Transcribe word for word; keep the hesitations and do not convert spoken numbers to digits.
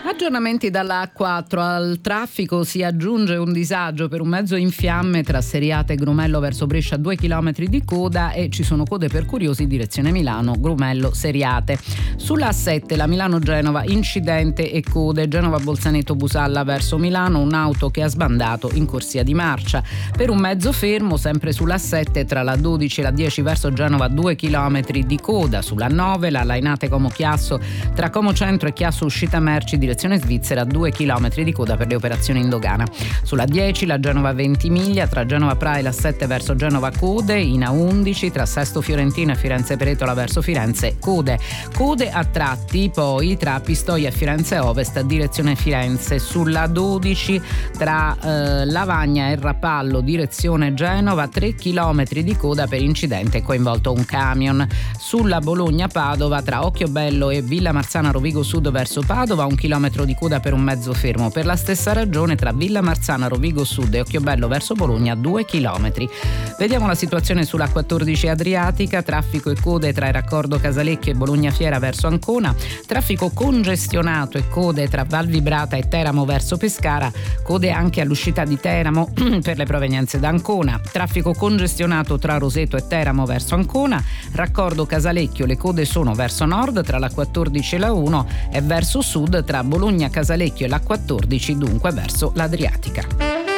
Aggiornamenti dalla A quattro. Al traffico si aggiunge un disagio per un mezzo in fiamme tra Seriate e Grumello verso Brescia, due chilometri di coda, e ci sono code per curiosi direzione Milano, Grumello, Seriate. Sulla A sette la Milano-Genova, incidente e code, Genova-Bolzaneto Busalla verso Milano, un'auto che ha sbandato in corsia di marcia. Per un mezzo fermo, sempre sulla A sette tra la dodici e la dieci verso Genova, due chilometri di coda. Sulla nove la Lainate Como Chiasso tra Como Centro e Chiasso Uscita Merci direzione Svizzera, due chilometri di coda per le operazioni in dogana. Sulla dieci la Genova Ventimiglia tra Genova Pra e la sette verso Genova code, in A undici tra Sesto Fiorentino e Firenze Peretola verso Firenze code. Code a tratti poi tra Pistoia e Firenze Ovest direzione Firenze. Sulla dodici tra eh, Lavagna e Rapallo direzione Genova, tre chilometri di coda per incidente coinvolto un camion. Sulla Bologna Padova tra Occhiobello e Villa Marzana Rovigo Sud verso Padova, un chilometro di coda per un mezzo fermo. Per la stessa ragione tra Villa Marzana Rovigo Sud e Occhiobello verso Bologna, due chilometri. Vediamo la situazione sulla quattordici Adriatica, traffico e code tra il raccordo Casalecchio e Bologna Fiera verso Ancona, traffico congestionato e code tra Val Vibrata e Teramo verso Pescara, code anche all'uscita di Teramo per le provenienze da Ancona, traffico congestionato tra Roseto e Teramo verso Ancona, raccordo Casalecchio, le code sono verso nord tra la quattordici e la uno e verso sud tra Bologna Casalecchio e la quattordici, dunque verso l'Adriatica.